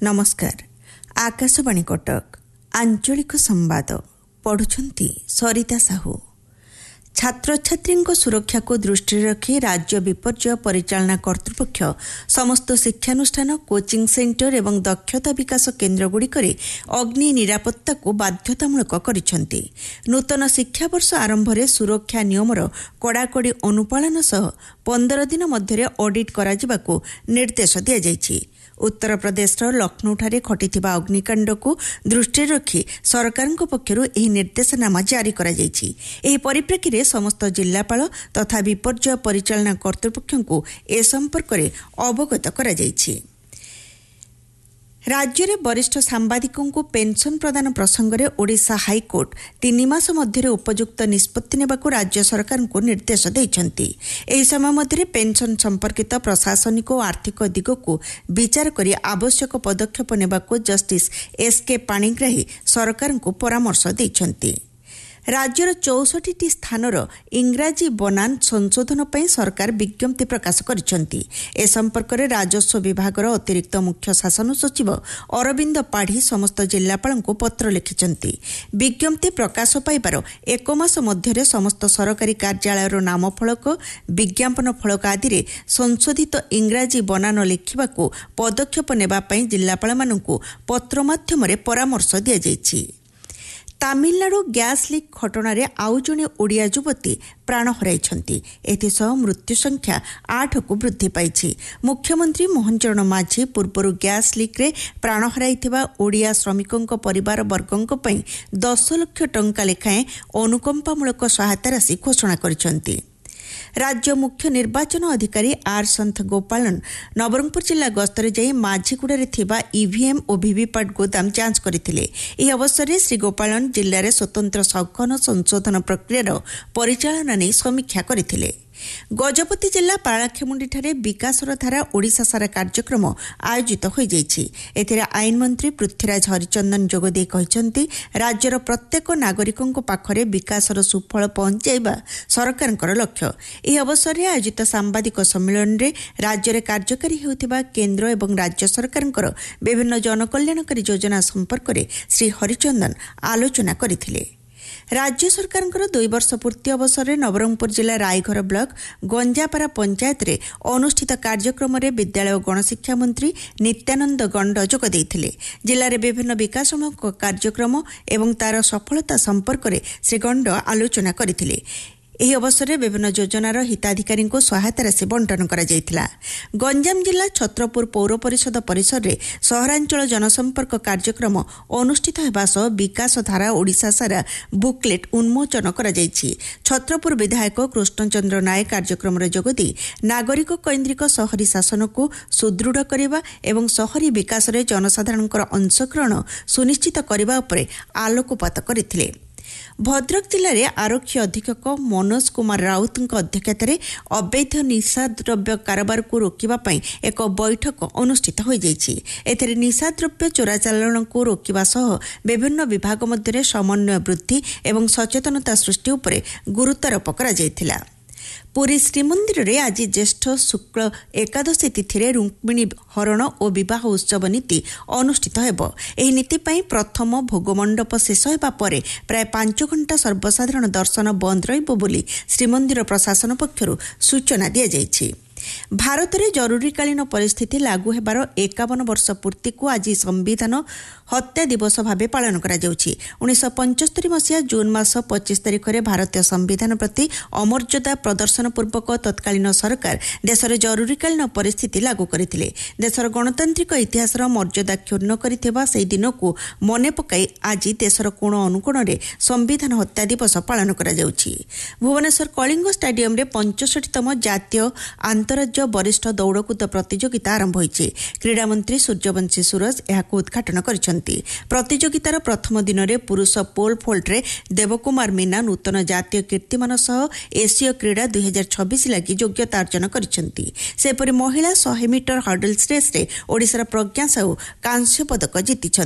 नमस्कार। आकाशवाणी कटक आंचलिक संवाद पढ़ुछंती सरिता साहू। छात्र छात्री सुरक्षा को दृष्टि रखी राज्य विपर्यय परिचालना कर्तृपक्ष समस्त शिक्षानुष्ठान कोचिंग सेंटर एवं दक्षता विकास केन्द्रगुड़िक अग्नि निरापत्ता को बाध्यतामूलक करिसेंती। नूतन शिक्षा वर्ष आरंभ में सुरक्षा नियमर कड़ाकड़ी अनुपालन सह 15 दिन मध्य ऑडिट कराजिबाकू निर्देश दिया जायछि। उत्तर प्रदेश लखनऊଠାରେ घटिथिबा अग्निकांड को दृष्टि रखी सरकार पक्षरु एही निर्देशनामा जारी करा जायछि। एही परिप्रेक्षी समस्त जिल्लापाल तथा विपर्यय परिचालना कर्तृपक्षଙ୍କୁ ए संपर्क में अवगत करा जायछि। राज्य में वरिष्ठ सांबादिकों को पेंशन प्रदान प्रसंग में ओडिशा हाईकोर्ट 3 मास मध्य उपयुक्त निष्पत्ति नेबाकू राज्य सरकार को निर्देश देइछंती। एही समय मध्य पेंशन संपर्कित प्रशासनिक और आर्थिक दिग को विचार करी आवश्यक पदक्षेप नेबाकू जस्टिस एसके पाणिग्राही सरकार को परामर्श देइछंती। राज्यर 64 स्थानर इंग्राजी बनान संशोधन पर सरकार विज्ञप्ति प्रकाश करिसेंती। ए संपर्क में राजस्व विभागर अतिरिक्त मुख्य शासन सचिव अरविंद पाढ़ी समस्त जिल्लापाल को पत्र लिखिसेंती। विज्ञप्ति प्रकाश पाइबार 1 मास मध्य समस्त सरकारी कार्यालयर नामफलक विज्ञापन फलक आदि संशोधित इंग्राजी बनान लिखिबाकू पदक्षेप नेबा पई जिल्लापाल मानकू पत्र माध्यम परामर्श दिया जायछि। तामिलनाडु गैस लीक घटना आउ जणे ओडिया युवती प्राण हराइछंती। एथिसह मृत्यु संख्या 8 को वृद्धि पाइछि। मुख्यमंत्री मोहन चरण माझी पूर्व गैस लीक रे प्राण हराइथिबा ओडिया श्रमिकों परिवार वर्गों पई 10 लाख टंका लेखाएं अनुकंपामूलक सहायता राशि घोषणा करिसेंती। राज्य मुख्य निर्वाचन अधिकारी आर संत गोपालन नवरंगपुर जिला गस्तर जाई माझीगुड़े थिबा ईवीएम और वीवीपैट गोदाम जांच करथिले। एही अवसर में श्री गोपालन जिले में स्वतंत्र सघन संशोधन प्रक्रियार परिचालना नहीं समीक्षा करथिले। गजपति जिला पारालाखेमुंडी विकासर धारा ओडिशा सारा कार्यक्रम आयोजित हो जाइछि। एथिरे आईन मंत्री पृथ्वीराज हरिचंदन जोगदे कहिसेंती राज्यर प्रत्येक नागरिकों पाखरे विकासर सुफल पहुंचाइबा सरकारଙ୍କର लक्ष्य। ଏହି अवसर में आयोजित सांबादिक सम्मेलन में राज्य में कार्यकारी हेउथिबा केंद्र एवं राज्य सरकारଙ୍କର विभिन्न जनकल्याणकारी योजना संपर्क में श्री हरिचंदन आलोचना करथिले। राज्य सरकार 2 वर्ष पूर्ति अवसर में नवरंगपुर जिला रायघर ब्लॉक गंजापारा पंचायत रे अनुष्ठित कार्यक्रम में विद्यालय गणशिक्षा मंत्री नित्यानंद गंड जोग देइथिले। जिले में विभिन्न विकासमूलक कार्यक्रम एवं तार सफलता संपर्क में श्री गंड आलोचना करथिले। एही अवसर में विभिन्न योजनार हिताधिकारी को सहायता राशि बंटन करा जायथिला। गंजाम जिला छत्रपुर पौर परिषद परिसर में सहरांचल जनसंपर्क कार्यक्रम अनुष्ठित हेबा सह विकास धारा ओडिशा सारा बुकलेट उन्मोचन करा जायछि। छत्रपुर विधायक कृष्णचंद्र नायक कार्यक्रम रे जोगदी नागरिक केन्द्रिक शहरी शासन को सुदृढ़ करबा एवं शहरी विकास रे जनसाधारणकर अंशग्रहण सुनिश्चित करबा उपरे आलोकपात करथिले। भद्रक जिले में आरक्षी अधीक्षक मनोज कुमार राउत अध्यक्षतार अवैध निशाद्रव्य कारोबार को रोकने एक बैठक अनुष्ठित हो जाइछि। एथिरे निशाद्रव्य चोराचालान को रोकवा सह विभिन्न विभाग मध्य समन्वय वृद्धि एवं सचेतनता सृष्टि उपरे गुरुत्वारोप करा जायथिला। पुरी श्रीमंदिर में आज ज्येष्ठ शुक्ल एकादशी तिथि रुक्मिणी हरण और विवाह उत्सव नीति अनुष्ठित हेब। एही नीति पई प्रथम भोगमंडप शेष हेबा परे प्राय 5 घंटा सर्वसाधारण दर्शन बंद रहिबो बोली श्रीमंदिर प्रशासन पक्षरु सूचना दिया जायछि। भारत में जरूरीकालीन परिस्थिति लागू हेबार 51 वर्ष पूर्ति को आज संविधान हत्या दिवस भाव पालन करा जाउछि। 1975 मसीहा जून मास 25 तारिख में भारतीय संविधान प्रति अमर्यादा प्रदर्शन पूर्वक तत्कालीन सरकार देश में जरूरीकालीन परिस्थिति लागू करथिले। देशर गणतांत्रिक इतिहास मर्यादा क्षुण्ण करथिबा सेही दिन को मने पकाई आज देशर कोण अनुकोण में संविधान हत्या दिवस पालन करा जाउछि। भुवनेश्वर कलिंग स्टाडियम रे 65तम जातीय राज्य वरिष्ठ दौड़कूद प्रतियोगिता आरंभ होइछि। क्रीड़ा मंत्री सूर्यवंशी सूरज एहाको उद्घाटन करिसेंती। प्रतियोगितार प्रथम दिन में पुरुष पोल फोल्ड रे देवकुमार मीना नूतन जातीय कीर्तिमान सह एशिया क्रीड़ा 2026 लगी योग्यता अर्जन करिसेंती। सेपरि महिला 100 मीटर हर्डल्स रेस रे ओडिशार प्रज्ञा साहू कांस्य पदक जीतिछंती।